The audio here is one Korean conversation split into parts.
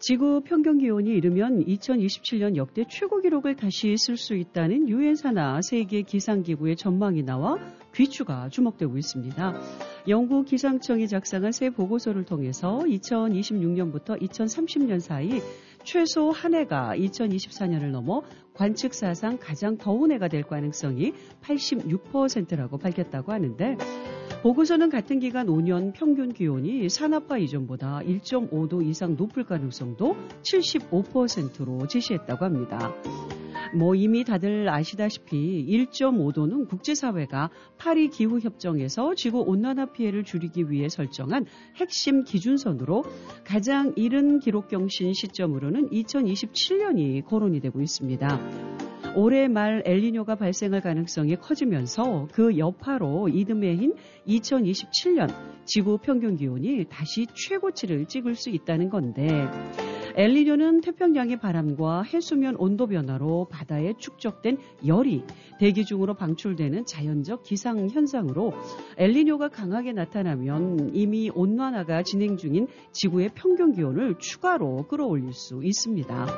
지구 평균 기온이 이르면 2027년 역대 최고 기록을 다시 쓸 수 있다는 유엔 산하 세계 기상기구의 전망이 나와 귀추가 주목되고 있습니다. 영국 기상청이 작성한 새 보고서를 통해서 2026년부터 2030년 사이 최소 한 해가 2024년을 넘어 관측 사상 가장 더운 해가 될 가능성이 86%라고 밝혔다고 하는데, 보고서는 같은 기간 5년 평균 기온이 산업화 이전보다 1.5도 이상 높을 가능성도 75%로 제시했다고 합니다. 이미 다들 아시다시피 1.5도는 국제사회가 파리 기후협정에서 지구온난화 피해를 줄이기 위해 설정한 핵심 기준선으로 가장 이른 기록경신 시점으로는 2027년이 거론이 되고 있습니다. 올해 말 엘니뇨가 발생할 가능성이 커지면서 그 여파로 이듬해인 2027년 지구 평균 기온이 다시 최고치를 찍을 수 있다는 건데, 엘니뇨는 태평양의 바람과 해수면 온도 변화로 바다에 축적된 열이 대기 중으로 방출되는 자연적 기상 현상으로, 엘니뇨가 강하게 나타나면 이미 온난화가 진행 중인 지구의 평균 기온을 추가로 끌어올릴 수 있습니다.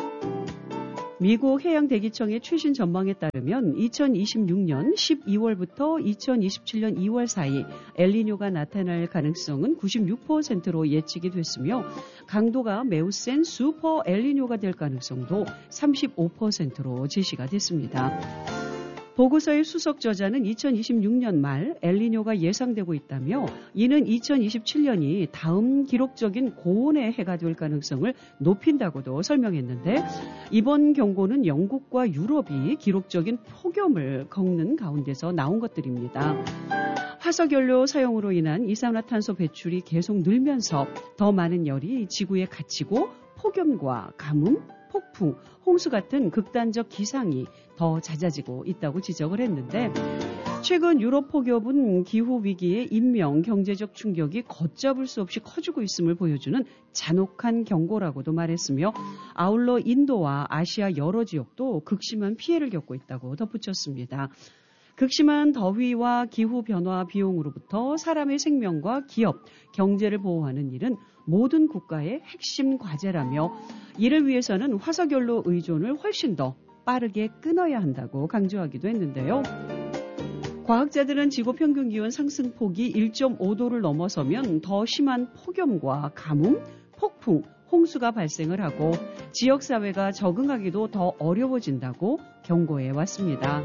미국 해양대기청의 최신 전망에 따르면 2026년 12월부터 2027년 2월 사이 엘니뇨가 나타날 가능성은 96%로 예측이 됐으며, 강도가 매우 센 슈퍼 엘니뇨가 될 가능성도 35%로 제시가 됐습니다. 보고서의 수석 저자는 2026년 말 엘니뇨가 예상되고 있다며, 이는 2027년이 다음 기록적인 고온의 해가 될 가능성을 높인다고도 설명했는데, 이번 경고는 영국과 유럽이 기록적인 폭염을 겪는 가운데서 나온 것들입니다. 화석연료 사용으로 인한 이산화탄소 배출이 계속 늘면서 더 많은 열이 지구에 갇히고 폭염과 가뭄, 폭풍, 홍수 같은 극단적 기상이 더 잦아지고 있다고 지적을 했는데, 최근 유럽 폭염은 기후 위기의 인명, 경제적 충격이 걷잡을 수 없이 커지고 있음을 보여주는 잔혹한 경고라고도 말했으며, 아울러 인도와 아시아 여러 지역도 극심한 피해를 겪고 있다고 덧붙였습니다. 극심한 더위와 기후변화 비용으로부터 사람의 생명과 기업, 경제를 보호하는 일은 모든 국가의 핵심 과제라며, 이를 위해서는 화석연료 의존을 훨씬 더 빠르게 끊어야 한다고 강조하기도 했는데요. 과학자들은 지구 평균 기온 상승폭이 1.5도를 넘어서면 더 심한 폭염과 가뭄, 폭풍, 홍수가 발생을 하고 지역사회가 적응하기도 더 어려워진다고 경고해 왔습니다.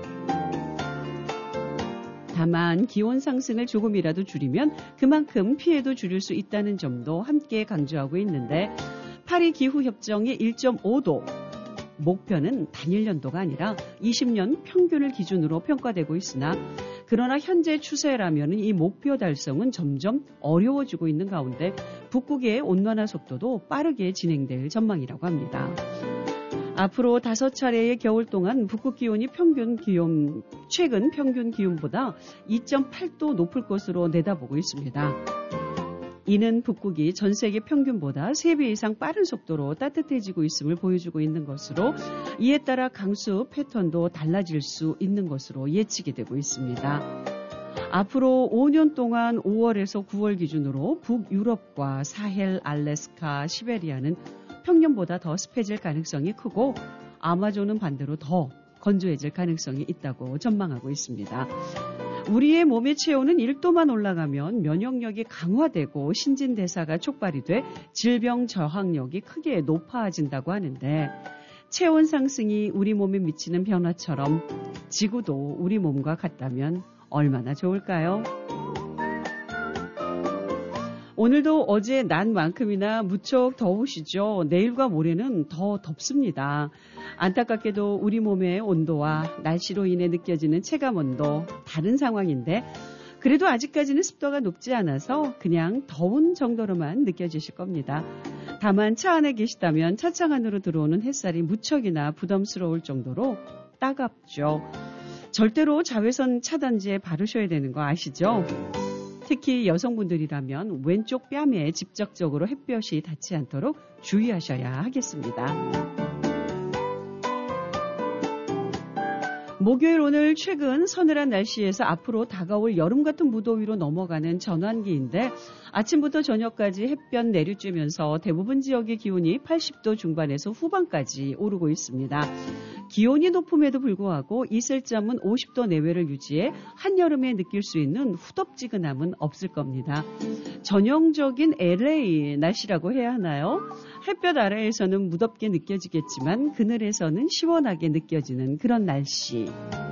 다만 기온 상승을 조금이라도 줄이면 그만큼 피해도 줄일 수 있다는 점도 함께 강조하고 있는데, 파리 기후협정의 1.5도 목표는 단일 연도가 아니라 20년 평균을 기준으로 평가되고 있으나, 그러나 현재 추세라면 이 목표 달성은 점점 어려워지고 있는 가운데 북극의 온난화 속도도 빠르게 진행될 전망이라고 합니다. 앞으로 5차례의 겨울 동안 북극 기온이 최근 평균 기온보다 2.8도 높을 것으로 내다보고 있습니다. 이는 북극이 전 세계 평균보다 3배 이상 빠른 속도로 따뜻해지고 있음을 보여주고 있는 것으로, 이에 따라 강수 패턴도 달라질 수 있는 것으로 예측이 되고 있습니다. 앞으로 5년 동안 5월에서 9월 기준으로 북유럽과 사헬, 알래스카, 시베리아는 평년보다 더 습해질 가능성이 크고, 아마존은 반대로 더 건조해질 가능성이 있다고 전망하고 있습니다. 우리의 몸의 체온은 1도만 올라가면 면역력이 강화되고 신진대사가 촉발이 돼 질병 저항력이 크게 높아진다고 하는데, 체온 상승이 우리 몸에 미치는 변화처럼 지구도 우리 몸과 같다면 얼마나 좋을까요? 오늘도 어제 낮만큼이나 무척 더우시죠? 내일과 모레는 더 덥습니다. 안타깝게도 우리 몸의 온도와 날씨로 인해 느껴지는 체감온도 다른 상황인데, 그래도 아직까지는 습도가 높지 않아서 그냥 더운 정도로만 느껴지실 겁니다. 다만 차 안에 계시다면 차창 안으로 들어오는 햇살이 무척이나 부담스러울 정도로 따갑죠. 절대로 자외선 차단제에 바르셔야 되는 거 아시죠? 특히 여성분들이라면 왼쪽 뺨에 직접적으로 햇볕이 닿지 않도록 주의하셔야 하겠습니다. 목요일 오늘 최근 서늘한 날씨에서 앞으로 다가올 여름 같은 무더위로 넘어가는 전환기인데 아침부터 저녁까지 햇볕 내리쬐면서 대부분 지역의 기온이 80도 중반에서 후반까지 오르고 있습니다. 기온이 높음에도 불구하고 이슬 잠은 50도 내외를 유지해 한여름에 느낄 수 있는 후덥지근함은 없을 겁니다. 전형적인 LA 날씨라고 해야 하나요? 햇볕 아래에서는 무덥게 느껴지겠지만 그늘에서는 시원하게 느껴지는 그런 날씨.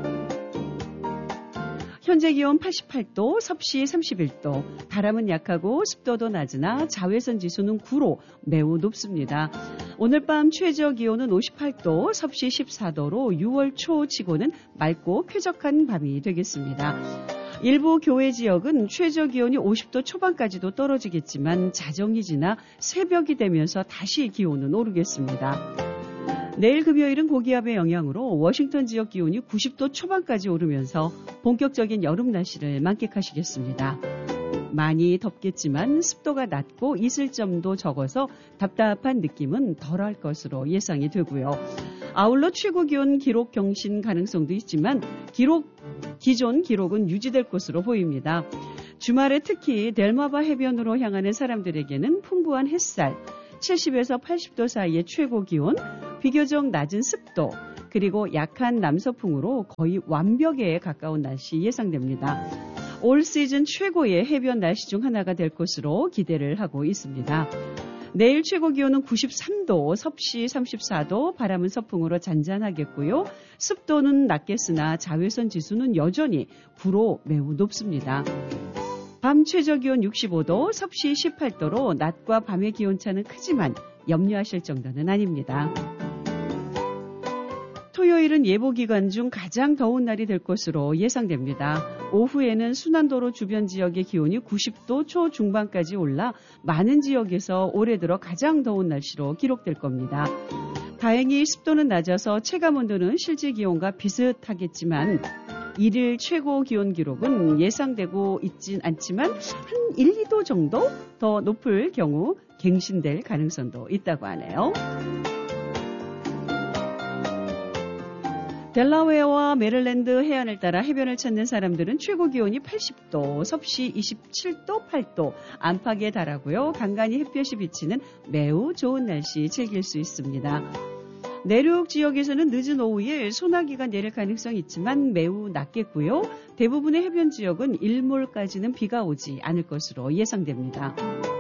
현재 기온 88도, 섭씨 31도, 바람은 약하고 습도도 낮으나 자외선 지수는 9로 매우 높습니다. 오늘 밤 최저 기온은 58도, 섭씨 14도로 6월 초 치고는 맑고 쾌적한 밤이 되겠습니다. 일부 교외 지역은 최저 기온이 50도 초반까지도 떨어지겠지만 자정이 지나 새벽이 되면서 다시 기온은 오르겠습니다. 내일 금요일은 고기압의 영향으로 워싱턴 지역 기온이 90도 초반까지 오르면서 본격적인 여름 날씨를 만끽하시겠습니다. 많이 덥겠지만 습도가 낮고 이슬점도 적어서 답답한 느낌은 덜할 것으로 예상이 되고요. 아울러 최고 기온 기록 경신 가능성도 있지만 기존 기록은 유지될 것으로 보입니다. 주말에 특히 델마바 해변으로 향하는 사람들에게는 풍부한 햇살, 70에서 80도 사이의 최고 기온, 비교적 낮은 습도, 그리고 약한 남서풍으로 거의 완벽에 가까운 날씨 예상됩니다. 올 시즌 최고의 해변 날씨 중 하나가 될 것으로 기대를 하고 있습니다. 내일 최고 기온은 93도, 섭씨 34도, 바람은 서풍으로 잔잔하겠고요. 습도는 낮겠으나 자외선 지수는 여전히 9로 매우 높습니다. 밤 최저 기온 65도, 섭씨 18도로 낮과 밤의 기온차는 크지만 염려하실 정도는 아닙니다. 토요일은 예보기간 중 가장 더운 날이 될 것으로 예상됩니다. 오후에는 순환도로 주변 지역의 기온이 90도 초중반까지 올라 많은 지역에서 올해 들어 가장 더운 날씨로 기록될 겁니다. 다행히 습도는 낮아서 체감온도는 실제 기온과 비슷하겠지만 일일 최고 기온 기록은 예상되고 있진 않지만 한 1, 2도 정도 더 높을 경우 갱신될 가능성도 있다고 하네요. 델라웨어와 메릴랜드 해안을 따라 해변을 찾는 사람들은 최고 기온이 80도, 섭씨 27도, 8도 안팎에 달하고요. 간간히 햇볕이 비치는 매우 좋은 날씨 즐길 수 있습니다. 내륙 지역에서는 늦은 오후에 소나기가 내릴 가능성이 있지만 매우 낮겠고요. 대부분의 해변 지역은 일몰까지는 비가 오지 않을 것으로 예상됩니다.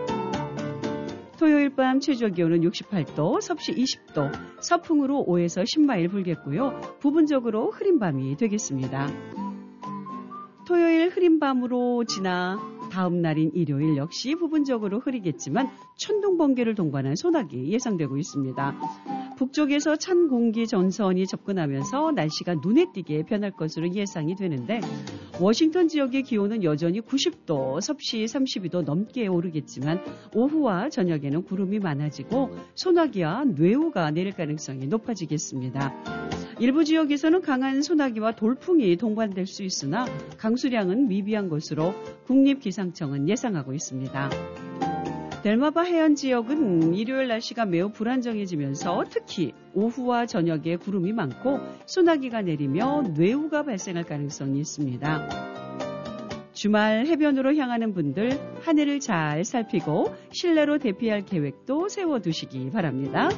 토요일 밤 최저 기온은 68도, 섭씨 20도, 서풍으로 5에서 10마일 불겠고요. 부분적으로 흐린 밤이 되겠습니다. 토요일 흐린 밤으로 지나 다음 날인 일요일 역시 부분적으로 흐리겠지만 천둥 번개를 동반한 소나기 예상되고 있습니다. 북쪽에서 찬 공기 전선이 접근하면서 날씨가 눈에 띄게 변할 것으로 예상이 되는데 워싱턴 지역의 기온은 여전히 90도, 섭씨 32도 넘게 오르겠지만 오후와 저녁에는 구름이 많아지고 소나기와 뇌우가 내릴 가능성이 높아지겠습니다. 일부 지역에서는 강한 소나기와 돌풍이 동반될 수 있으나 강수량은 미비한 것으로 국립기상청은 예상하고 있습니다. 델마바 해안 지역은 일요일 날씨가 매우 불안정해지면서 특히 오후와 저녁에 구름이 많고 소나기가 내리며 뇌우가 발생할 가능성이 있습니다. 주말 해변으로 향하는 분들 하늘을 잘 살피고 실내로 대피할 계획도 세워두시기 바랍니다.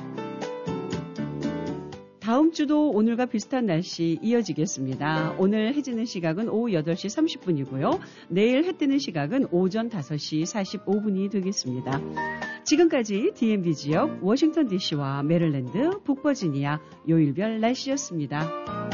다음 주도 오늘과 비슷한 날씨 이어지겠습니다. 오늘 해 지는 시각은 오후 8시 30분이고요. 내일 해 뜨는 시각은 오전 5시 45분이 되겠습니다. 지금까지 DMV 지역, 워싱턴 DC와 메릴랜드, 북버지니아 요일별 날씨였습니다.